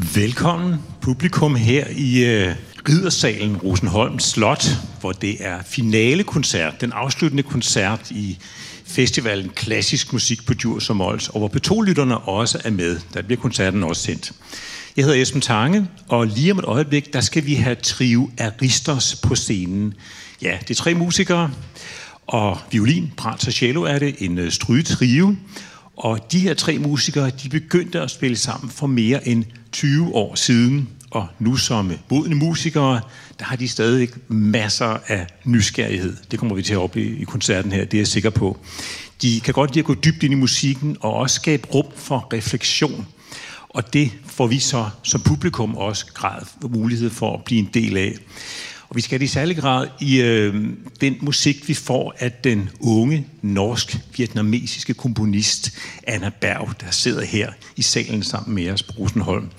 Velkommen publikum her i Riddersalen Rosenholm Slot, hvor det er finalekoncert, den afsluttende koncert i festivalen Klassisk Musik på Djurs og Mols, og hvor P2-lytterne også er med. Der bliver koncerten også sendt. Jeg hedder Esben Tange, og lige om et øjeblik, der skal vi have trio Aristos på scenen. Ja, det er 3 musikere, og violin, bratsch og cello er det, en strygetrio. Og de her 3 musikere, de begyndte at spille sammen for mere end 20 år siden. Og nu som modne musikere, der har de stadig masser af nysgerrighed. Det kommer vi til at opleve i koncerten her, det er jeg sikker på. De kan godt lide at gå dybt ind i musikken og også skabe rum for refleksion. Og det får vi så som publikum også mulighed for at blive en del af. Og vi skal i særlig grad i den musik, vi får af den unge, norsk-vietnamesiske komponist Anna Berg, der sidder her i salen sammen med os på Rosenholm.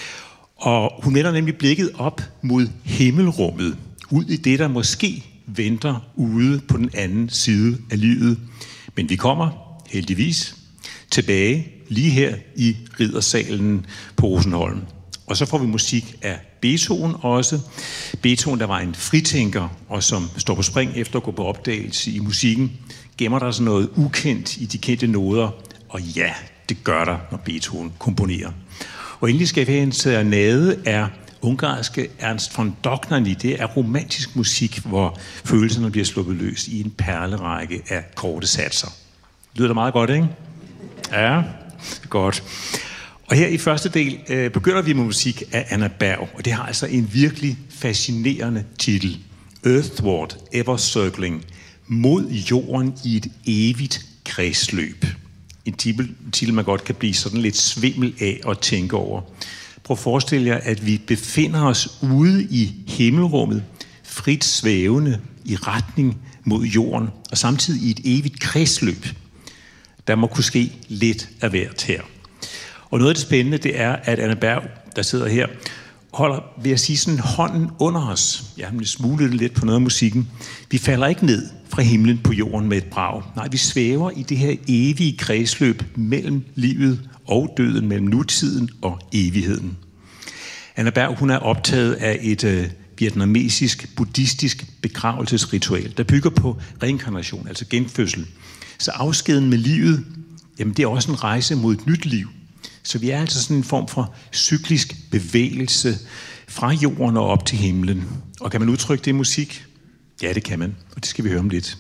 Og hun vender nemlig blikket op mod himmelrummet, ud i det, der måske venter ude på den anden side af livet. Men vi kommer, heldigvis, tilbage lige her i Riddersalen på Rosenholm. Og så får vi musik af Beethoven også. Beethoven, der var en fritænker, og som står på spring efter at gå på opdagelse i musikken, gemmer der sådan noget ukendt i de kendte noder. Og ja, det gør der, når Beethoven komponerer. Og endelig skal vi have en serenade af ungarske Ernst von Dohnányi. Det er romantisk musik, hvor følelserne bliver sluppet løs i en perlerække af korte satser. Lyder det meget godt, ikke? Ja, godt. Og her i første del begynder vi med musik af Anna Berg, og det har altså en virkelig fascinerende titel. Earthward Ever Circling, mod jorden i et evigt kredsløb. En titel, man godt kan blive sådan lidt svimmel af at tænke over. Prøv at forestille jer, at vi befinder os ude i himmelrummet, frit svævende i retning mod jorden, og samtidig i et evigt kredsløb. Der må kunne ske lidt af hvert her. Og noget af det spændende, det er, at Anna Berg, der sidder her, holder, vil jeg sige, sådan hånden under os. Jeg har smuglet lidt på noget af musikken. Vi falder ikke ned fra himlen på jorden med et brag. Nej, vi svæver i det her evige kredsløb mellem livet og døden, mellem nutiden og evigheden. Anna Berg, hun er optaget af et vietnamesisk, buddhistisk begravelsesritual, der bygger på reinkarnation, altså genfødsel. Så afskeden med livet, jamen det er også en rejse mod et nyt liv. Så vi er altså sådan en form for cyklisk bevægelse fra jorden og op til himlen. Og kan man udtrykke det i musik? Ja, det kan man, og det skal vi høre om lidt.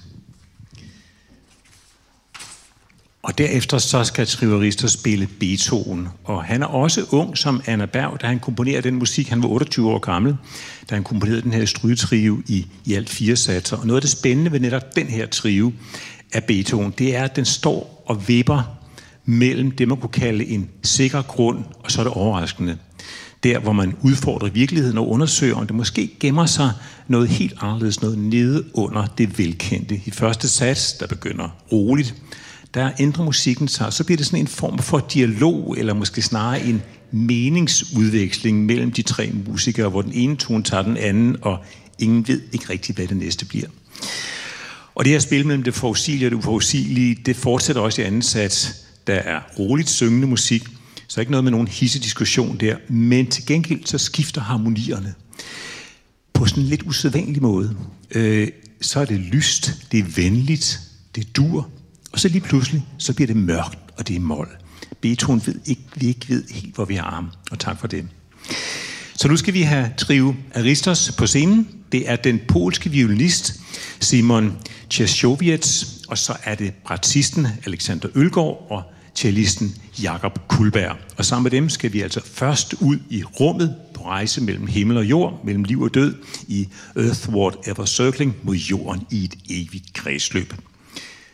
Og derefter så skal trio Aristos spille Beethoven. Og han er også ung som Anna Berg, da han komponerer den musik. Han var 28 år gammel, da han komponerede den her strygetrio i alt 4 satser. Og noget af det spændende ved netop den her trio af Beethoven, det er, at den står og vipper mellem det, man kunne kalde en sikker grund, og så er det overraskende. Der, hvor man udfordrer virkeligheden og undersøger, om det måske gemmer sig noget helt anderledes, noget nede under det velkendte. I første sats, der begynder roligt, der ændrer musikken sig, så bliver det sådan en form for dialog, eller måske snarere en meningsudveksling mellem de 3 musikere, hvor den ene tone tager den anden, og ingen ved ikke rigtigt, hvad det næste bliver. Og det her spil mellem det forudsigelige og det uforudsigelige, det fortsætter også i anden sats. Der er roligt syngende musik, så ikke noget med nogen hissediskussion der, men til gengæld så skifter harmonierne på sådan en lidt usædvanlig måde. Så er det lyst, det er venligt, det er dur, og så lige pludselig, så bliver det mørkt, og det er mol. Beethoven vi ikke ved helt, hvor vi har ham, og tak for det. Så nu skal vi have trio Aristos på scenen. Det er den polske violinist Simon Czeszowiec, og så er det bratschisten Alexander Ølgaard og cellisten Jakob Kullberg. Og sammen med dem skal vi altså først ud i rummet på rejse mellem himmel og jord, mellem liv og død, i Earthward Ever Circling mod jorden i et evigt kredsløb.